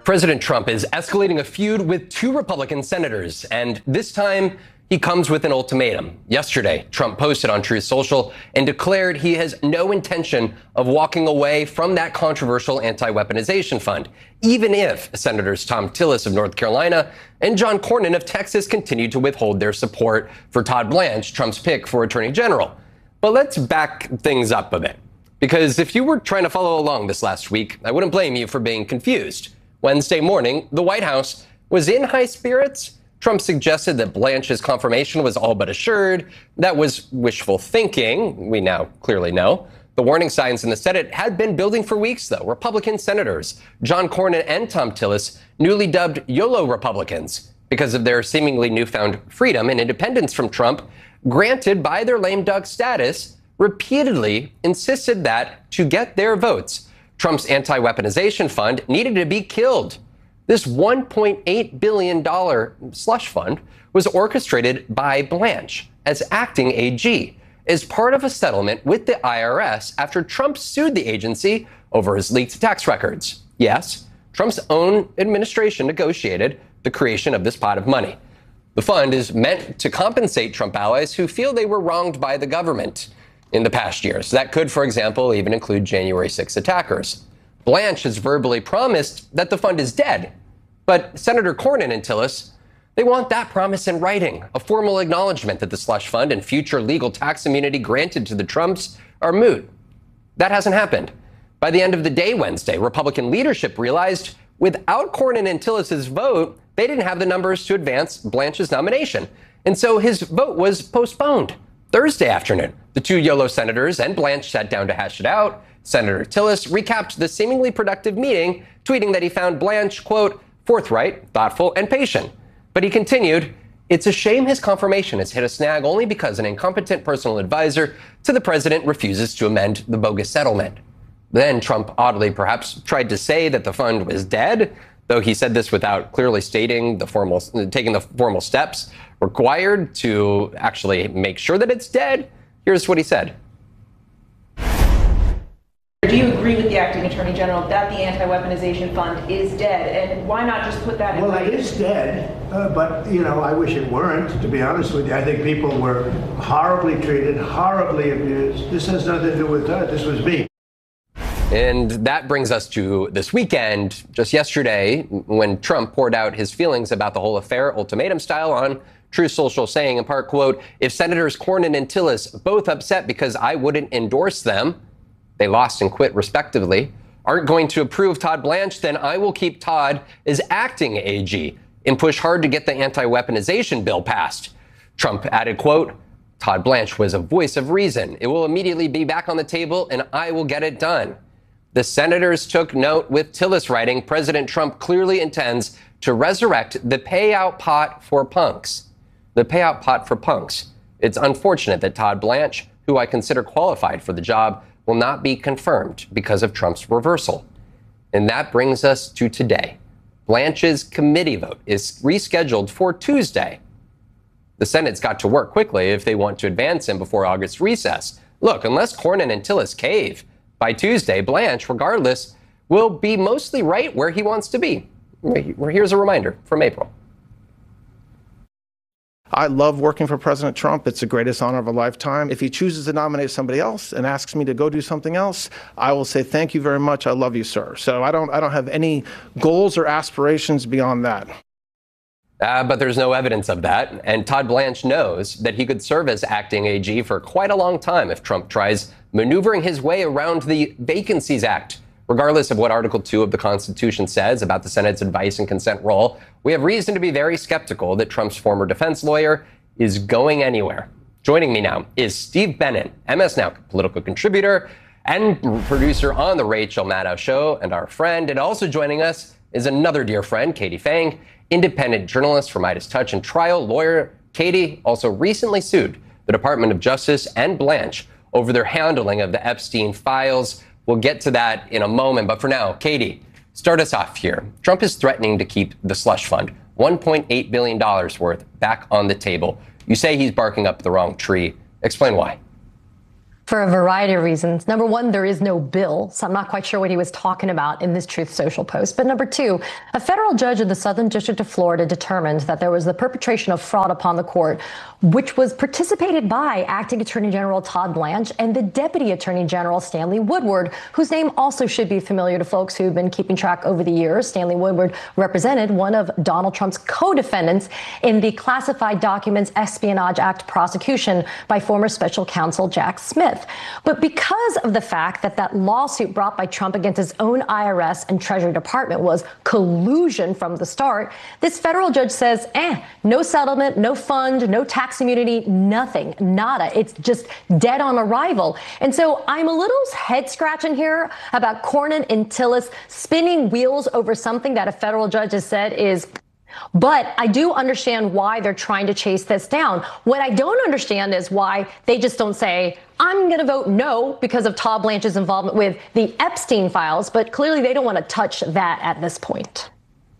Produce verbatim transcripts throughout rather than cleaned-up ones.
President Trump is escalating a feud with two Republican senators, and this time he comes with an ultimatum. Yesterday, Trump posted on Truth Social and declared he has no intention of walking away from that controversial anti-weaponization fund, even if Senators Thom Tillis of North Carolina and John Cornyn of Texas continue to withhold their support for Todd Blanche, Trump's pick for Attorney General. But let's back things up a bit, because if you were trying to follow along this last week, I wouldn't blame you for being confused. Wednesday morning, the White House was in high spirits. Trump suggested that Blanche's confirmation was all but assured. That was wishful thinking, we now clearly know. The warning signs in the Senate had been building for weeks, though. Republican senators John Cornyn and Thom Tillis, newly dubbed YOLO Republicans, because of their seemingly newfound freedom and independence from Trump, granted by their lame duck status, repeatedly insisted that to get their votes, Trump's anti-weaponization fund needed to be killed. This one point eight billion dollars slush fund was orchestrated by Blanche as acting A G as part of a settlement with the I R S after Trump sued the agency over his leaked tax records. Yes, Trump's own administration negotiated the creation of this pot of money. The fund is meant to compensate Trump allies who feel they were wronged by the government in the past years. That could, for example, even include January sixth attackers. Blanche has verbally promised that the fund is dead. But Senator Cornyn and Tillis, they want that promise in writing, a formal acknowledgement that the slush fund and future legal tax immunity granted to the Trumps are moot. That hasn't happened. By the end of the day Wednesday, Republican leadership realized without Cornyn and Tillis's vote, they didn't have the numbers to advance Blanche's nomination. And so his vote was postponed. Thursday afternoon, the two YOLO senators and Blanche sat down to hash it out. Senator Tillis recapped the seemingly productive meeting, tweeting that he found Blanche, quote, forthright, thoughtful, and patient. But he continued, it's a shame his confirmation has hit a snag only because an incompetent personal advisor to the president refuses to amend the bogus settlement. Then Trump oddly perhaps tried to say that the fund was dead, though he said this without clearly stating the formal, taking the formal steps required to actually make sure that it's dead. Here's what he said. Do you agree with the acting attorney general that the anti-weaponization fund is dead? And why not just put that in Well, writing? it is dead, uh, but, you know, I wish it weren't, to be honest with you. I think people were horribly treated, horribly abused. This has nothing to do with that. This was me. And that brings us to this weekend, just yesterday, when Trump poured out his feelings about the whole affair, ultimatum style, on Truth Social, saying in part, quote, if Senators Cornyn and Tillis, both upset because I wouldn't endorse them, they lost and quit respectively, aren't going to approve Todd Blanche, then I will keep Todd as acting A G and push hard to get the anti-weaponization bill passed. Trump added, quote, Todd Blanche was a voice of reason. It will immediately be back on the table and I will get it done. The senators took note with Tillis writing, President Trump clearly intends to resurrect the payout pot for punks. The payout pot for punks. It's unfortunate that Todd Blanche, who I consider qualified for the job, will not be confirmed because of Trump's reversal. And that brings us to today. Blanche's committee vote is rescheduled for Tuesday. The Senate's got to work quickly if they want to advance him before August recess. Look, unless Cornyn and Tillis cave, by Tuesday, Blanche, regardless, will be mostly right where he wants to be. Here's a reminder from April. I love working for President Trump. It's the greatest honor of a lifetime. If he chooses to nominate somebody else and asks me to go do something else, I will say, thank you very much. I love you, sir. So I don't, I don't have any goals or aspirations beyond that. Uh, but there's no evidence of that. And Todd Blanche knows that he could serve as acting A G for quite a long time if Trump tries maneuvering his way around the Vacancies Act. Regardless of what Article two of the Constitution says about the Senate's advice and consent role, we have reason to be very skeptical that Trump's former defense lawyer is going anywhere. Joining me now is Steve Bannon, M S Now political contributor and producer on The Rachel Maddow Show, and our friend. And also joining us is another dear friend, Katie Phang, independent journalist for Midas Touch and trial lawyer. Katie also recently sued the Department of Justice and Blanche over their handling of the Epstein files. We'll get to that in a moment. But for now, Katie, start us off here. Trump is threatening to keep the slush fund, one point eight billion dollars worth, back on the table. You say he's barking up the wrong tree. Explain why. For a variety of reasons. Number one, there is no bill, so I'm not quite sure what he was talking about in this Truth Social post. But number two, a federal judge in the Southern District of Florida determined that there was the perpetration of fraud upon the court, which was participated by Acting Attorney General Todd Blanche and the Deputy Attorney General Stanley Woodward, whose name also should be familiar to folks who've been keeping track over the years. Stanley Woodward represented one of Donald Trump's co-defendants in the Classified Documents Espionage Act prosecution by former special counsel Jack Smith. But because of the fact that that lawsuit brought by Trump against his own I R S and Treasury Department was collusion from the start, this federal judge says, eh, no settlement, no fund, no tax immunity, nothing, nada. It's just dead on arrival. And so I'm a little head scratching here about Cornyn and Tillis spinning wheels over something that a federal judge has said is. But I do understand why they're trying to chase this down. What I don't understand is why they just don't say, I'm going to vote no because of Todd Blanche's involvement with the Epstein files. But clearly they don't want to touch that at this point.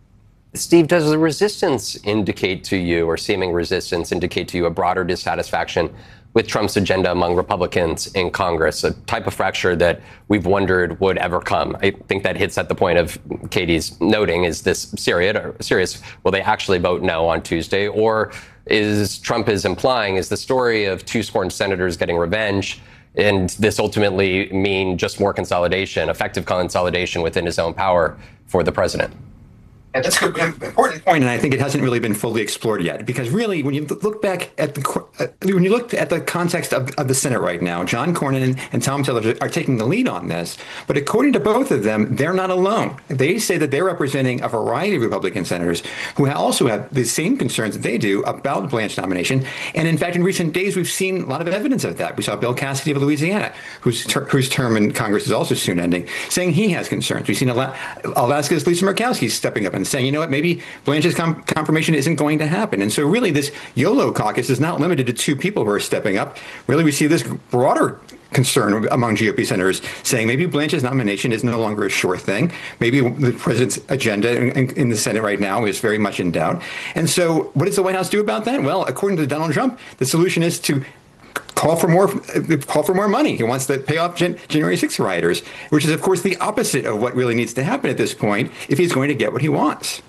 Steve, does the resistance indicate to you, or seeming resistance indicate to you, a broader dissatisfaction with Trump's agenda among Republicans in Congress, a type of fracture that we've wondered would ever come? I think that hits at the point of Katie's noting, is this serious? serious? Will they actually vote no on Tuesday? Or is Trump is implying, is the story of two sworn senators getting revenge, and this ultimately mean just more consolidation, effective consolidation within his own power for the president? That's an important point, and I think it hasn't really been fully explored yet. Because really, when you look back at the uh, when you look at the context of, of the Senate right now, John Cornyn and, and Tom Tillis are taking the lead on this. But according to both of them, they're not alone. They say that they're representing a variety of Republican senators who also have the same concerns that they do about the Blanche nomination. And in fact, in recent days, we've seen a lot of evidence of that. We saw Bill Cassidy of Louisiana, whose ter- whose term in Congress is also soon ending, saying he has concerns. We've seen Ala- Alaska's Lisa Murkowski stepping up and saying, you know what, maybe Blanche's com- confirmation isn't going to happen. And so really this YOLO caucus is not limited to two people who are stepping up. Really, we see this broader concern among G O P senators saying maybe Blanche's nomination is no longer a sure thing. Maybe the president's agenda in, in the Senate right now is very much in doubt. And so what does the White House do about that? Well, according to Donald Trump, the solution is to call for more call for more money. He wants to pay off Gen- January sixth rioters, which is, of course, the opposite of what really needs to happen at this point if he's going to get what he wants.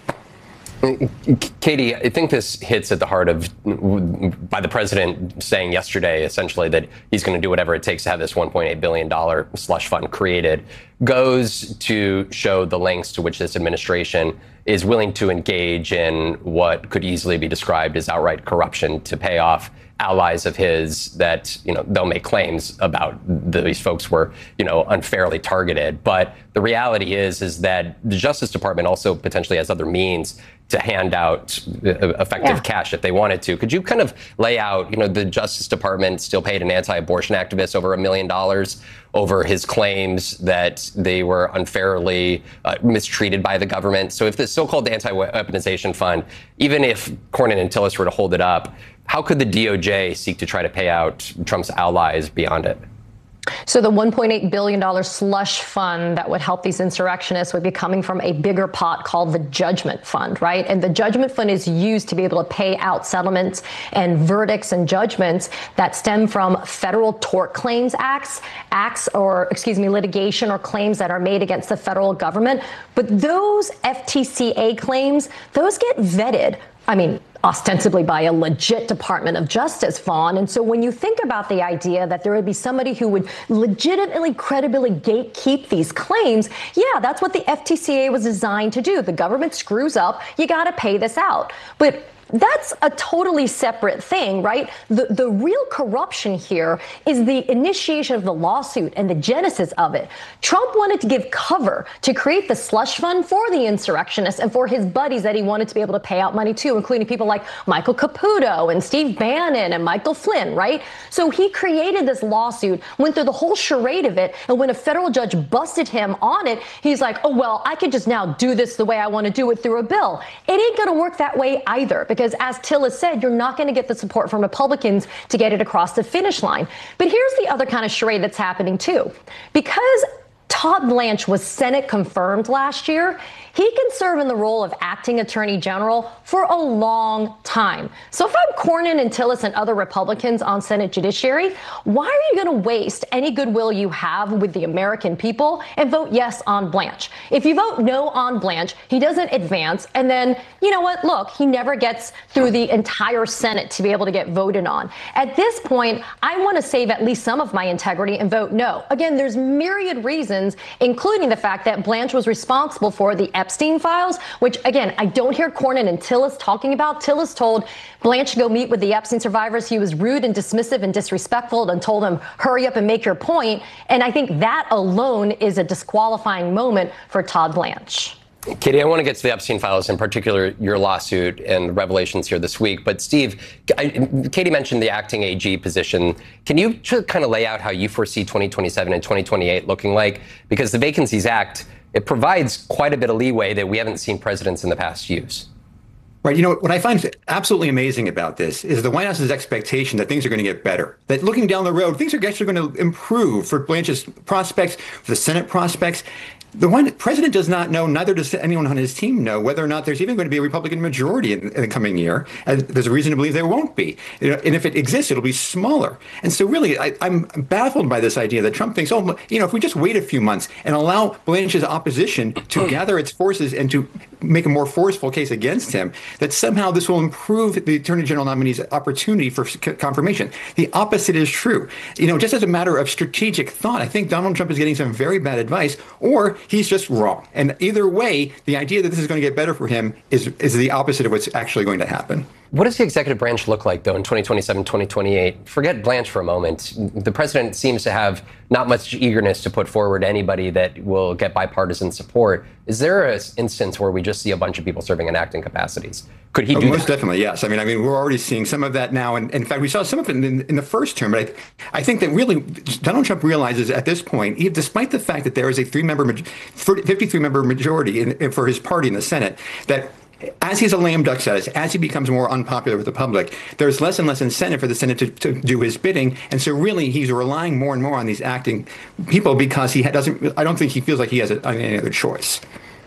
Katie, I think this hits at the heart of, by the president saying yesterday, essentially, that he's going to do whatever it takes to have this one point eight billion dollars slush fund created, goes to show the lengths to which this administration is willing to engage in what could easily be described as outright corruption to pay off allies of his that, you know, they'll make claims about these folks were, you know, unfairly targeted. But the reality is, is that the Justice Department also potentially has other means to hand out effective yeah. cash if they wanted to. Could you kind of lay out, you know, the Justice Department still paid an anti-abortion activist over a million dollars over his claims that they were unfairly uh, mistreated by the government. So if the so-called anti-weaponization fund, even if Cornyn and Tillis were to hold it up, how could the D O J seek to try to pay out Trump's allies beyond it? So the one point eight billion dollars slush fund that would help these insurrectionists would be coming from a bigger pot called the Judgment Fund, right? And the Judgment Fund is used to be able to pay out settlements and verdicts and judgments that stem from federal tort claims acts, acts or, excuse me, litigation or claims that are made against the federal government. But those F T C A claims, those get vetted. I mean, ostensibly by a legit Department of Justice, Vaughn. And so when you think about the idea that there would be somebody who would legitimately, credibly gatekeep these claims, yeah, that's what the F T C A was designed to do. The government screws up, you got to pay this out. But that's a totally separate thing, right? The the real corruption here is the initiation of the lawsuit and the genesis of it. Trump wanted to give cover to create the slush fund for the insurrectionists and for his buddies that he wanted to be able to pay out money to, including people like Michael Caputo and Steve Bannon and Michael Flynn, right? So he created this lawsuit, went through the whole charade of it, and when a federal judge busted him on it, he's like, oh, well, I could just now do this the way I want to do it through a bill. It ain't going to work that way either, because Because as Tillis said, you're not going to get the support from Republicans to get it across the finish line. But here's the other kind of charade that's happening, too. Because Todd Blanche was Senate confirmed last year. He can serve in the role of acting attorney general for a long time. So if I'm Cornyn and Tillis and other Republicans on Senate Judiciary, why are you going to waste any goodwill you have with the American people and vote yes on Blanche? If you vote no on Blanche, he doesn't advance. And then, you know what? Look, he never gets through the entire Senate to be able to get voted on. At this point, I want to save at least some of my integrity and vote no. Again, there's myriad reasons, including the fact that Blanche was responsible for the Epstein files, which, again, I don't hear Cornyn and Tillis talking about. Tillis told Blanche to go meet with the Epstein survivors. He was rude and dismissive and disrespectful and told him, hurry up and make your point. And I think that alone is a disqualifying moment for Todd Blanche. Katie, I want to get to the Epstein files, in particular your lawsuit and the revelations here this week. But Steve, I, Katie mentioned the acting A G position. Can you just kind of lay out how you foresee twenty twenty-seven and twenty twenty-eight looking like? Because the Vacancies Act, it provides quite a bit of leeway that we haven't seen presidents in the past use. Right. You know, what I find absolutely amazing about this is the White House's expectation that things are going to get better, that looking down the road, things are actually going to improve for Blanche's prospects, for the Senate prospects. The one president does not know, neither does anyone on his team know, whether or not there's even going to be a Republican majority in, in the coming year. And there's a reason to believe there won't be. You know, and if it exists, it'll be smaller. And so really, I, I'm baffled by this idea that Trump thinks, oh, you know, if we just wait a few months and allow Blanche's opposition to gather its forces and to make a more forceful case against him, that somehow this will improve the Attorney General nominee's opportunity for confirmation. The opposite is true. You know, just as a matter of strategic thought, I think Donald Trump is getting some very bad advice, or he's just wrong. And either way, the idea that this is going to get better for him is is the opposite of what's actually going to happen. What does the executive branch look like, though, in twenty twenty-seven, twenty twenty-eight? Forget Blanche for a moment. The president seems to have not much eagerness to put forward anybody that will get bipartisan support. Is there an instance where we just see a bunch of people serving in acting capacities? Could he oh, do most that? Definitely, yes. I mean, I mean, we're already seeing some of that now. And in fact, we saw some of it in, in the first term. But I, I think that really Donald Trump realizes at this point, he, despite the fact that there is a three-member, fifty-three member majority in, in, for his party in the Senate, that as he's a lame duck status, as he becomes more unpopular with the public, there's less and less incentive for the Senate to, to do his bidding. And so really, he's relying more and more on these acting people because he doesn't, I don't think he feels like he has a, any other choice.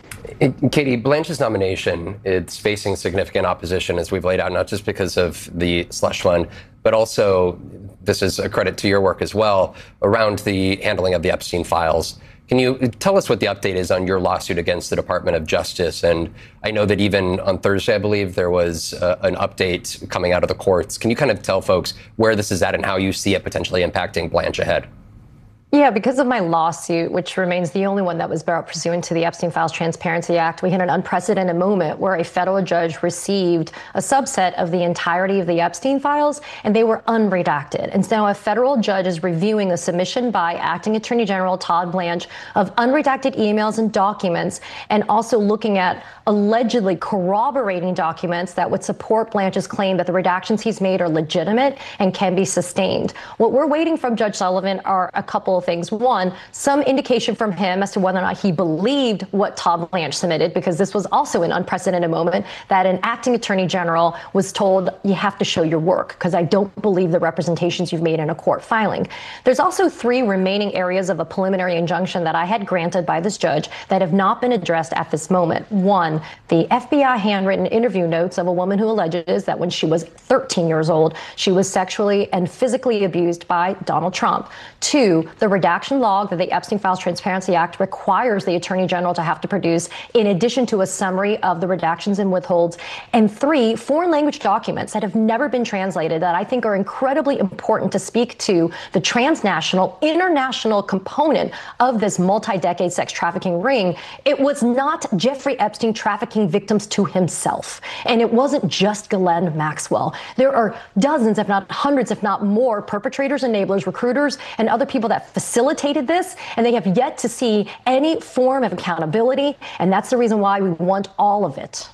Katie, Blanche's nomination, it's facing significant opposition, as we've laid out, not just because of the slush fund, but also, this is a credit to your work as well, around the handling of the Epstein files. Can you tell us what the update is on your lawsuit against the Department of Justice? And I know that even on Thursday, I believe, there was uh, an update coming out of the courts. Can you kind of tell folks where this is at and how you see it potentially impacting Blanche ahead? Yeah, because of my lawsuit, which remains the only one that was brought pursuant to the Epstein Files Transparency Act, we had an unprecedented moment where a federal judge received a subset of the entirety of the Epstein files, and they were unredacted. And so now a federal judge is reviewing a submission by Acting Attorney General Todd Blanche of unredacted emails and documents, and also looking at allegedly corroborating documents that would support Blanche's claim that the redactions he's made are legitimate and can be sustained. What we're waiting from Judge Sullivan are a couple of things. One, some indication from him as to whether or not he believed what Todd Blanche submitted, because this was also an unprecedented moment that an acting attorney general was told, you have to show your work, because I don't believe the representations you've made in a court filing. There's also three remaining areas of a preliminary injunction that I had granted by this judge that have not been addressed at this moment. One, the F B I handwritten interview notes of a woman who alleges that when she was thirteen years old, she was sexually and physically abused by Donald Trump. Two, the redaction log that the Epstein Files Transparency Act requires the Attorney General to have to produce, in addition to a summary of the redactions and withholds. And three, foreign language documents that have never been translated that I think are incredibly important to speak to the transnational, international component of this multi-decade sex trafficking ring. It was not Jeffrey Epstein trafficking victims to himself. And it wasn't just Ghislaine Maxwell. There are dozens, if not hundreds, if not more, perpetrators, enablers, recruiters, and other people that facilitated this, and they have yet to see any form of accountability, and that's the reason why we want all of it.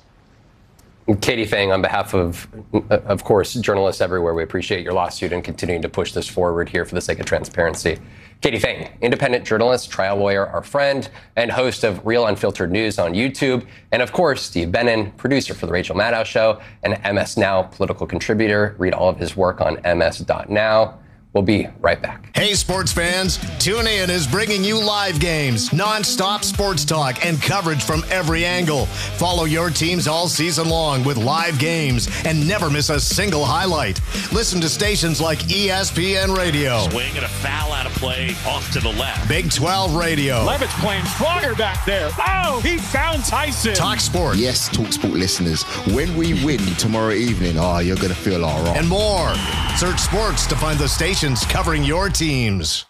Katie Phang, on behalf of, of course, journalists everywhere, we appreciate your lawsuit and continuing to push this forward here for the sake of transparency. Katie Phang, independent journalist, trial lawyer, our friend, and host of Real Unfiltered News on YouTube. And of course, Steve Bannon, producer for The Rachel Maddow Show and M S Now political contributor. Read all of his work on M S dot now. We'll be right back. Hey, sports fans. TuneIn is bringing you live games, non-stop sports talk, and coverage from every angle. Follow your teams all season long with live games and never miss a single highlight. Listen to stations like E S P N Radio. Swing and a foul out of play off to the left. Big twelve Radio. Levitt's playing stronger back there. Oh, he found Tyson. Talk Sport. Yes, Talk Sport listeners. When we win tomorrow evening, oh, you're going to feel all right. And more. Search sports to find the stations covering your teams.